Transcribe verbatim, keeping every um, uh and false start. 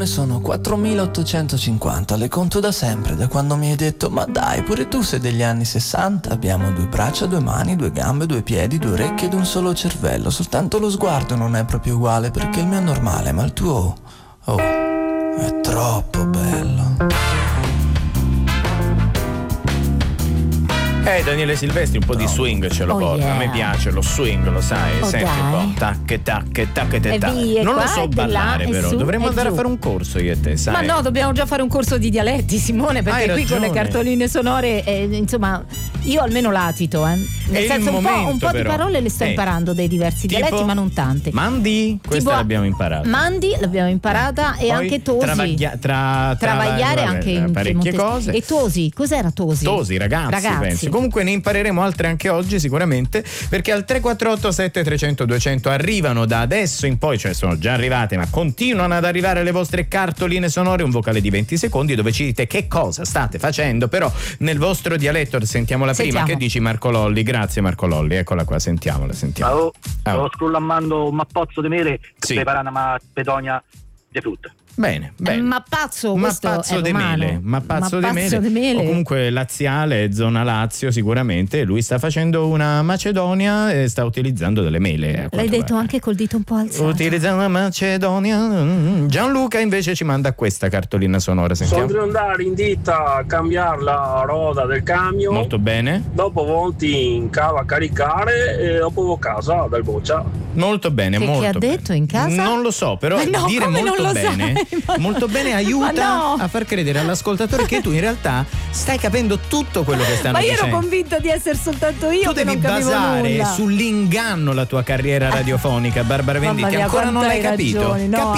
ne sono quattromilaottocentocinquanta, le conto da sempre, da quando mi hai detto ma dai, pure tu sei degli anni sessanta. Abbiamo due braccia, due mani, due gambe, due piedi, due orecchie ed un solo cervello. Soltanto lo sguardo non è proprio uguale, perché il mio è normale, ma il tuo, oh, è troppo bello. Eh, Daniele Silvestri, un po' di swing ce lo Oh, porta. yeah. A me piace lo swing, lo sai. Oh, Senti un dai. po'. Tac, tac, tac, tac, E tac. via, Non lo qua so e di là, ballare, e però. su Dovremmo e andare giù. a fare un corso io e te, sai? Ma no, dobbiamo già fare un corso di dialetti, Simone, perché Hai qui con le ragione. cartoline sonore, eh, insomma, io almeno latito, eh. Nel il senso, un po', un momento, po' di però. parole le sto Eh. imparando dei diversi Tipo? dialetti, ma non tante. Mandi? Questa Tipo, l'abbiamo imparata. Mandi l'abbiamo imparata e Poi anche tosi. travaglia- tra, Travagliare vabbè, anche in parecchie piemontese. cose. E tosi, cos'era tosi? Tosi, ragazzi, Ragazzi. penso. Comunque ne impareremo altre anche oggi sicuramente, perché al tre quattro otto sette tre zero zero due zero zero arrivano da adesso in poi, cioè sono già arrivate, ma continuano ad arrivare le vostre cartoline sonore, un vocale di venti secondi dove ci dite che cosa state facendo, però nel vostro dialetto. Sentiamola Sentiamo. prima. Che dici, Marco Lolli? Grazie Marco Lolli, eccola qua, sentiamola, sentiamo. Ciao, Ah. stavo scrollando un mappozzo di mele Sì. preparando una pedonia di frutta. Bene, bene. Eh, ma pazzo, questo Mappazzo è de romano. mele, Mappazzo de Mappazzo de mele, mele. o comunque laziale, zona Lazio sicuramente. Lui sta facendo una Macedonia e sta utilizzando delle mele. a quanto L'hai detto pare. anche col dito un po' alzato. Utilizzando una Macedonia. Gianluca invece ci manda questa cartolina sonora, Sono sentiamo. di andare in ditta a cambiare la roda del camion, Molto bene, dopo volti in cava a caricare e dopo a casa dal boccia. molto bene, Che- che molto ha bene. detto in casa? Non lo so, però Ma no, dire come molto non lo bene, sai? Ma- molto bene aiuta Ma no. a far credere all'ascoltatore che tu in realtà stai capendo tutto quello che stanno Ma io ero dicendo. convinta di essere soltanto io Tu che devi non capivo basare nulla. sull'inganno la tua carriera radiofonica, Barbara Mamma Venditti. mia, Ancora non quanto l'hai hai capito? ragione, no. Capi-